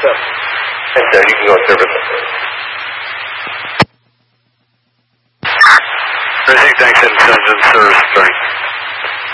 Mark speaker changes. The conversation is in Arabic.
Speaker 1: And you can go service.
Speaker 2: 36, thanks, and service starting.